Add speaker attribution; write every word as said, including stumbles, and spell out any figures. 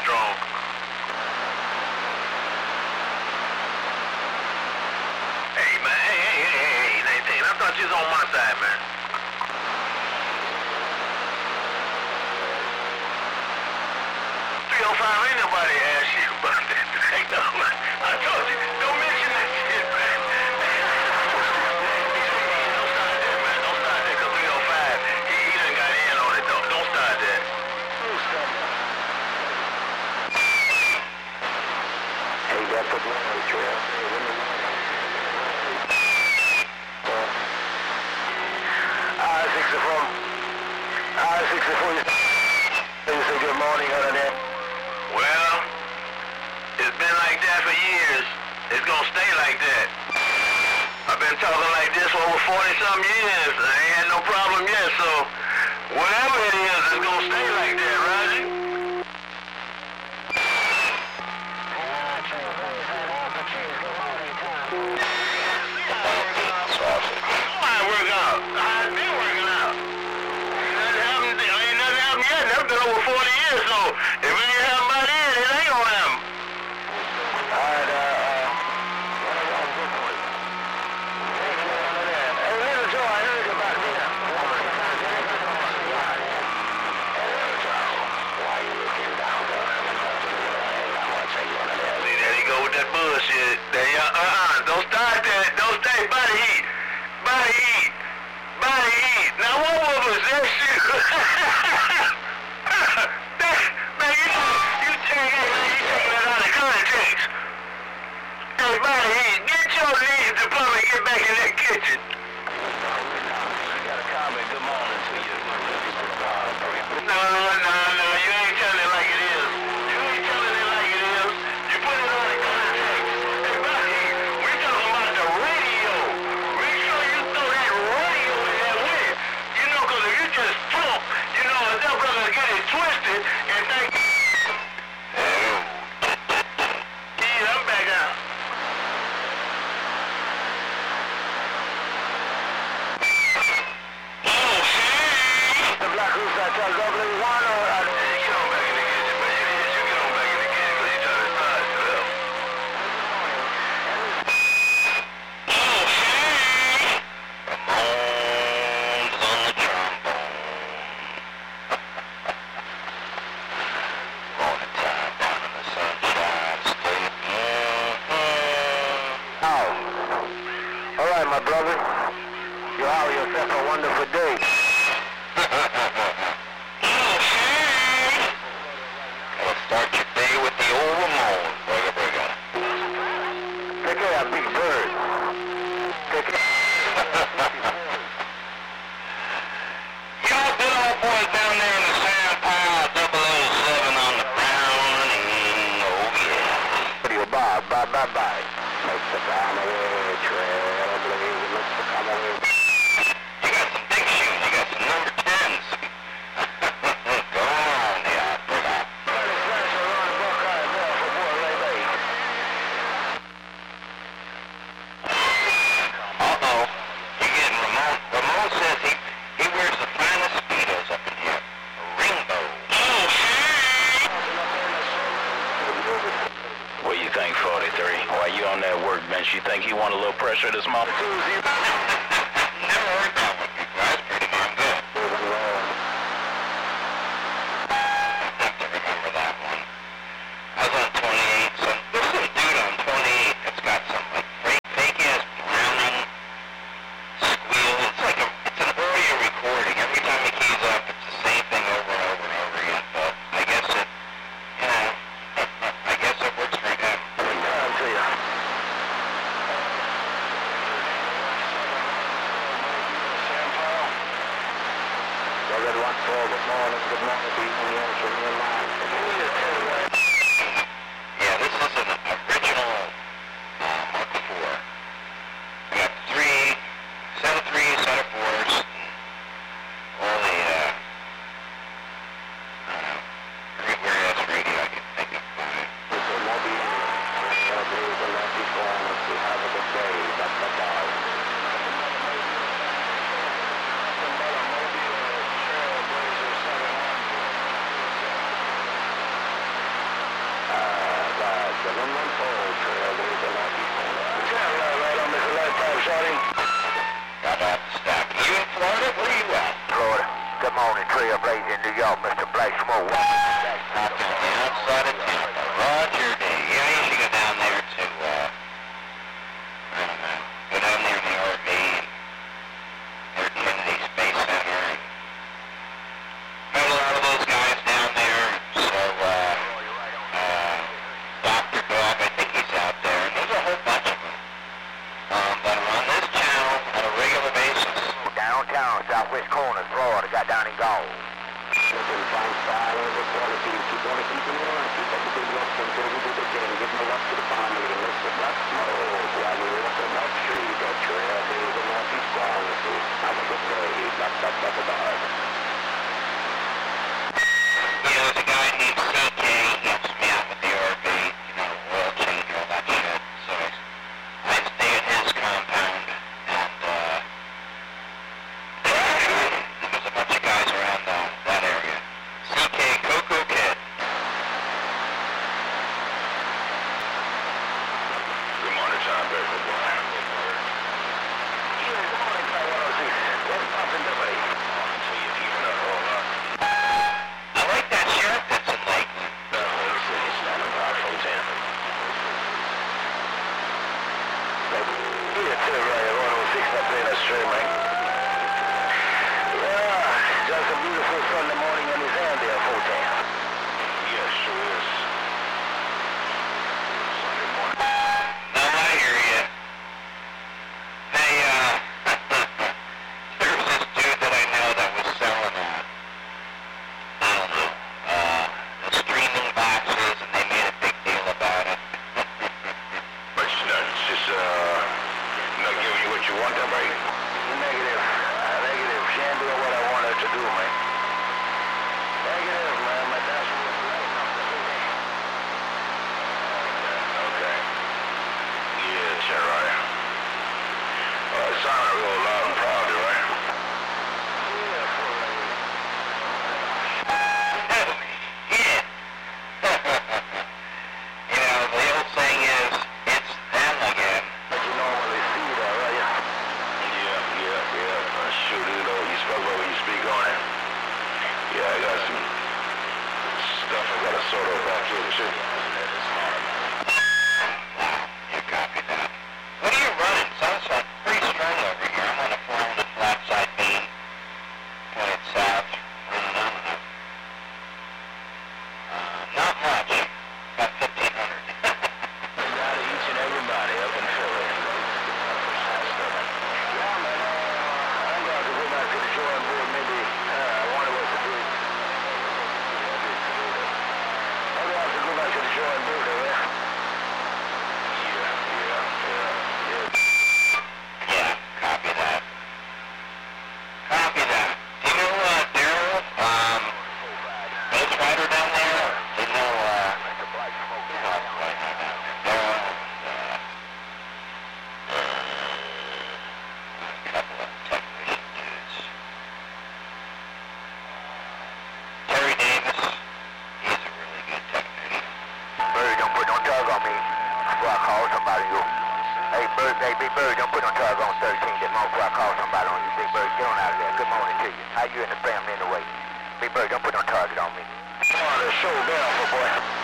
Speaker 1: strong. Hey, man, hey, hey, hey, hey, hey, Nathan, I thought you was on my side, man. three oh five, ain't nobody asked you about that. Ain't no, I told you, don't mention that shit, man. Don't start that, man. Don't start that, because three oh five, he, he done got in on it, though. Don't start that.
Speaker 2: Hey, that's a good one, Trail. I sixty-four. I sixty-four. You say good morning, other than.
Speaker 1: Well, it's been like that for years. It's gonna stay like that. I've been talking like this for over forty-something years. I ain't had no problem yet, so whatever it is, it's gonna stay like that, Roger. Might work out. I've been working out. Ain't nothing happened, ain't nothing happened yet. That's been over forty years, so if it ain't happened by then, it ain't gonna happen.
Speaker 2: Alright, uh, uh. Hey, little Joe, I heard about dinner. Why you looking down there? I'm gonna tell you one of them.
Speaker 1: See, there you go with that bullshit. There you uh-uh. Don't start that. Don't stay body heat. Body heat. Body heat. Now what was that shit? that, man, you you take hey, man, you taking that out of context. Hey, body heat, get your knees to plumb and get back in that kitchen.
Speaker 2: I got a comment. Good morning to you.
Speaker 1: No, no, no, no, you ain't telling it like it is. You ain't telling it like it is. You put it on the context. Hey, buddy, we talking about the radio. Make sure you throw that radio in there with it. You know, because if you just flump, you know, that brother get it twisted and think, yeah, I'm back out.
Speaker 2: The Black Roof that tells W one or uh,
Speaker 1: Hey, get on back in the kitchen, man. You, you get on back in the kitchen because you trying to start yourself.
Speaker 3: Ramones on the trombone. Morning time down in the Sunshine State. Mm-hmm.
Speaker 2: Oh. All right, my brother. You have yourself a wonderful day.
Speaker 3: Gotta start your day with the old Ramones, brother, brother.
Speaker 2: Take care, Big Bird. Take care.
Speaker 3: You know, good old boys down there in the sand pile, double oh seven on the Browning. Oh, yeah.
Speaker 2: Bye, bye, bye, bye. Mister Come away, trailblazer. Mister Come away.
Speaker 3: You got some big shoes. You got some number tens. Go on, yeah, brother. Uh-oh. You're getting Ramon. Ramon says he, he wears the finest Speedos up in here. Rainbow.
Speaker 4: What you think, forty-three? While you on that workbench, you think he want a little pressure this month?
Speaker 3: Never heard that one before. That's pretty darn good. I have to remember that one. I was on twenty-eight. So there's some dude on twenty-eight that's got some like fake, fake ass Browning squeal. It's like a, it's an audio recording. Every time he keys up, it's the same thing over and over and over again. But I guess it, you know, I guess it works for him.
Speaker 2: I'll tell you. Good morning, good morning, people.
Speaker 3: Yeah, this is an original uh, Mark four. We got three, set of three, set of fours, all the, uh, I don't know, everywhere else radio I can think of.
Speaker 2: Have a good day. Bye-bye. area blaze in New York, Mister Black Smoke.
Speaker 3: Out on the outside of Tampa. Roger day. Yeah, you should go down there to, uh, I don't know, go down there in the R V and their Kennedy Space Center. And met a lot of those guys down there. So, uh, uh, Doctor Dog, I think he's out there. And there's a whole bunch of them. Um, that are on this channel on a regular basis.
Speaker 2: Downtown, southwest corner, Florida, got down in Gaul.
Speaker 3: You know, there's a guy named C K, he helps me out with the R V, you know, oil change, all that shit. So I, I stay at his compound, and, uh, there's a bunch of guys around uh, that area. C K, Coco Kid.
Speaker 1: Good morning, John Baker.
Speaker 3: I like that shirt that's in Lakeland.
Speaker 2: Yeah, to the right, one oh six up there in the street, man. Yeah, just a beautiful Sunday morning in his hand there, full time.
Speaker 1: Yes, sure is. Sunday morning.
Speaker 3: No, I hear you. Hey, uh, there was this dude that I know that was selling, uh, I don't know, uh, the streaming boxes, and they made a big deal about it.
Speaker 1: But you know, it's just, uh, not giving you what you want, then, right?
Speaker 2: Negative. Uh, negative. She ain't doing what I want her to do, man. Negative, man. My dad's
Speaker 1: Okay. Yeah, sure, right. Oh, it sounded real loud and proud, right?
Speaker 3: Yeah. You know, the old saying is, it's them again.
Speaker 2: But you normally see that, right?
Speaker 1: Yeah, yeah, yeah. Uh, shoot it, though. You spoke about when you speak on it. Yeah, I got some stuff I gotta sort of back here, too.
Speaker 3: Wow, you copied that. What are you running? Sounds like pretty strong over here. I'm on a four hundred flat side beam. Pointed south. Running on it. Uh, not much. About fifteen hundred.
Speaker 2: Got each and everybody up in Philly. Yeah, man. Uh, I'm going to go back to the drawing board. Maybe uh, one of us to do it. I'm going to have to go back to the drawing board, though, yeah?
Speaker 1: Yeah, yeah, yeah, yeah.
Speaker 3: Yeah, copy that. Copy that. Do you know, uh, Daryl, um, Ghost Rider down there? Do you know, uh, oh, boy, no, down there. Daryl, uh, a couple of technician dudes. Terry Davis, he's a really good technician.
Speaker 2: Bird, don't put no tug on me before I call somebody. You. Hey, Bird, hey, Big Bird, don't put no tug on thirteen that month before I call somebody on you. Big Bird, get on out of there. Good morning to you. How you and the family anyway? Big Bird, don't put no target on me. Come on, let's show down for boy.